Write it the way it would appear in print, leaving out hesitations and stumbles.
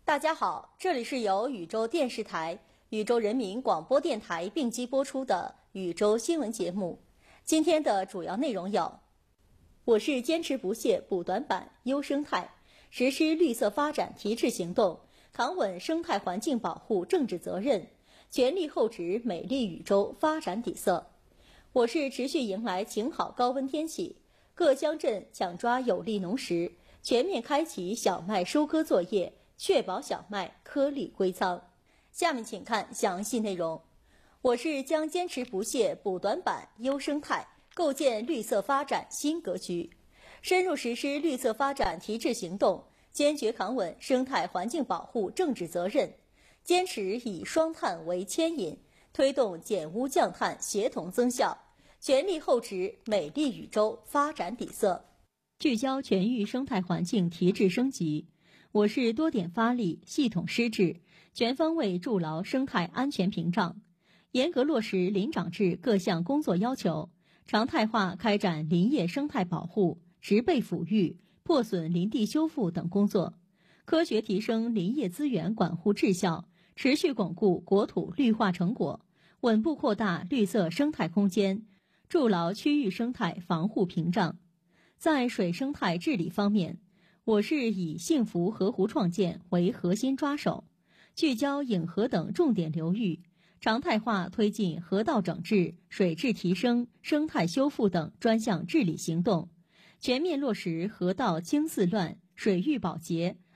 大家好，这里是由禹州电视台、禹州人民广播电台并机播出的禹州新闻节目。今天的主要内容有：我市坚持不懈补短板、优生态，实施绿色发展提质行动，扛稳生态环境保护政治责任，全力厚植美丽禹州发展底色。我市持续迎来晴好高温天气，各乡镇抢抓有利农时，全面开启小麦收割作业，确保小麦颗粒归仓。下面请看详细内容。我市将坚持不懈补短板、优生态，构建绿色发展新格局，深入实施绿色发展提质行动，坚决扛稳生态环境保护政治责任，坚持以双碳为牵引，推动减污降碳协同增效，全力厚植美丽禹州发展底色。聚焦全域生态环境提质升级，我市多点发力，系统施治，全方位筑牢生态安全屏障，严格落实林长制各项工作要求，常态化开展林业生态保护、植被抚育、破损林地修复等工作，科学提升林业资源管护质效，持续巩固国土绿化成果，稳步扩大绿色生态空间，筑牢区域生态防护屏障。在水生态治理方面，我市以幸福河湖创建为核心抓手，聚焦引河等重点流域，常态化推进河道整治、水质提升、生态修复等专项治理行动，全面落实河道清自乱、水域保洁、